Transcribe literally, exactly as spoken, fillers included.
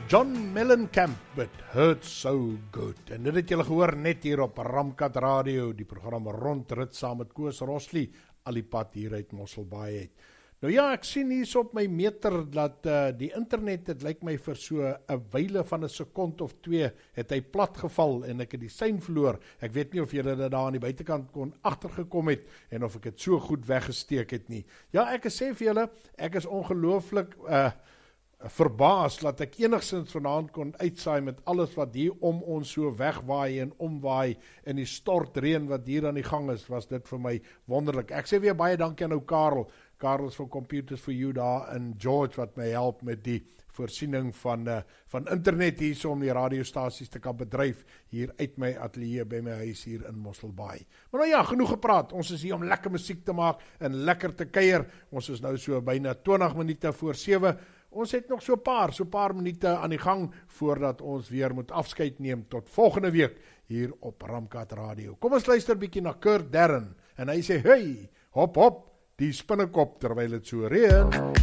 John Mellencamp, It Hurts So Good. En dit het julle gehoor net hier op Ramkat Radio, die program Rondrit saam met Koos Rosli, al die pad hier uit Mosselbaai uit. Nou ja, ek sien hier op my meter dat uh, die internet, het lyk my vir so 'n wyle van 'n sekond of twee, het hy plat geval en ek het die sein verloor. Ek weet nie of julle dit daar aan die buitekant kon agtergekom het en of ek het so goed weggesteek het nie. Ja, ek sê vir julle, ek is ongelooflik uh, verbaas dat ek enigstens vanaand kon uitsaai met alles wat hier om ons so wegwaai en omwaai en die stortreën wat hier aan die gang is, was dit vir my wonderlik. Ek sê weer baie dankie aan ou Karel, Karel van Computers for You daar in George wat my help met die voorsiening van, uh, van internet hier so om die radiostasies te kan bedryf hier uit my atelier by my huis hier in Mosselbaai. Maar nou ja, genoeg gepraat, ons is hier om lekker musiek te maak en lekker te kuier. Ons is nou so byna twintig minute voor sewe. Ons het nog so paar, so paar minute aan die gang voordat ons weer moet afskeid neem tot volgende week hier op Ramkat Radio. Kom ons luister bietjie na Kurt Darren en hy sê, hey, hop hop, die spinnekop terwyl het so reën.